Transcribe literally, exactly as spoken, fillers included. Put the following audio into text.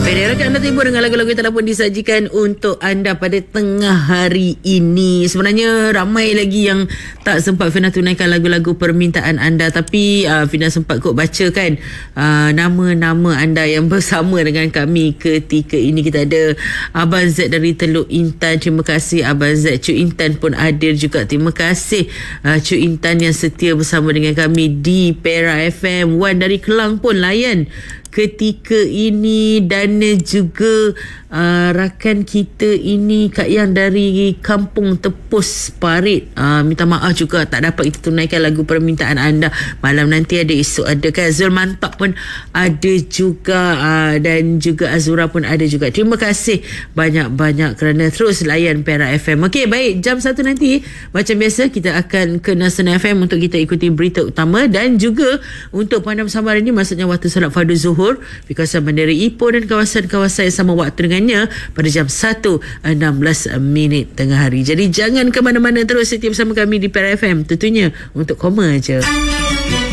Baik, anda tiba dengan lagu-lagu yang telah pun disajikan untuk anda pada tengah hari ini. Sebenarnya ramai lagi yang tak sempat Fina tunaikan lagu-lagu permintaan anda, tapi uh, Fina sempat kok baca kan uh, nama-nama anda yang bersama dengan kami ketika ini. Kita ada Abang Z dari Teluk Intan, terima kasih Abang Z. Cik Intan pun hadir juga, terima kasih uh, Cik Intan yang setia bersama dengan kami di Perak F M. Wan dari Kelang pun layan ketika ini, dan juga uh, rakan kita ini Kak Yang dari Kampung Tepus Parit, uh, minta maaf juga tak dapat kita tunaikan lagu permintaan anda. Malam nanti ada, esok ada kan. Zul Mantap pun ada juga, uh, dan juga Azura pun ada juga. Terima kasih banyak-banyak kerana terus layan Perak F M. Okey, baik, jam satu nanti macam biasa kita akan ke Nasional F M untuk kita ikuti berita utama, dan juga untuk Pandang Samar ini maksudnya waktu solat fardu zuhur di kawasan Bandara Ipoh dan kawasan-kawasan yang sama waktu dengannya pada jam satu enam belas minit tengah hari. Jadi jangan ke mana-mana, terus setia bersama kami di Perak F M, tentunya untuk koma je.